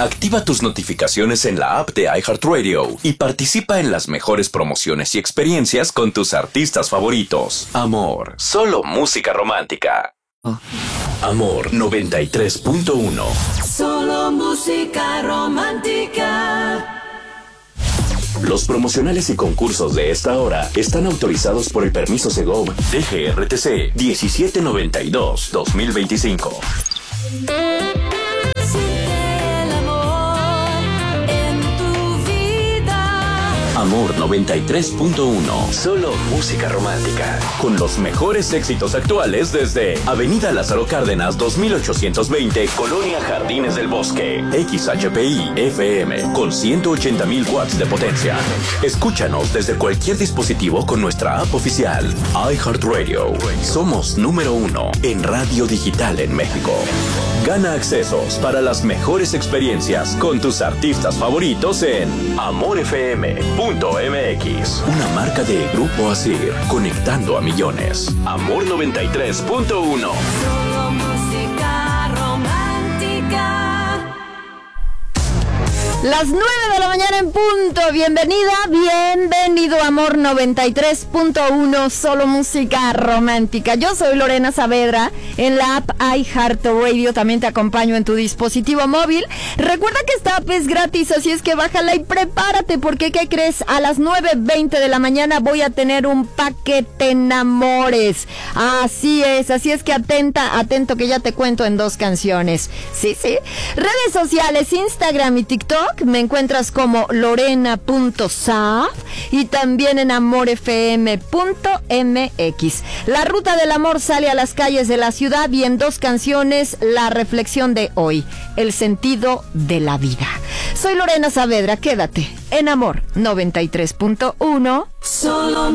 Activa tus notificaciones en la app de iHeartRadio y participa en las mejores promociones y experiencias con tus artistas favoritos. Amor, solo música romántica. Amor 93.1. Solo música romántica. Los promocionales y concursos de esta hora están autorizados por el permiso Segov DGRTC 1792-2025. Amor 93.1. Solo música romántica. Con los mejores éxitos actuales desde Avenida Lázaro Cárdenas 2820, Colonia Jardines del Bosque. XHPI FM con 180,000 watts de potencia. Escúchanos desde cualquier dispositivo con nuestra app oficial. iHeartRadio. Somos número 1 en radio digital en México. Gana accesos para las mejores experiencias con tus artistas favoritos en amorfm.mx. Una marca de Grupo Asir, conectando a millones. Amor 93.1. Solo música romántica. Las 9 de la mañana en punto. Bienvenido a Amor 93.1, solo música romántica. Yo soy Lorena Saavedra. En la app iHeartRadio también te acompaño en tu dispositivo móvil. Recuerda que esta app es gratis, así es que bájala y prepárate, porque ¿qué crees? A las 9:20 de la mañana voy a tener un paquete enamores. Así es que atento que ya te cuento en 2 canciones. Sí. Redes sociales, Instagram y TikTok, me encuentras como lorena.saaf y también en amorfm.mx. La ruta del amor sale a las calles de la ciudad y en 2 canciones la reflexión de hoy, el sentido de la vida. Soy Lorena Saavedra, quédate en Amor 93.1. Solo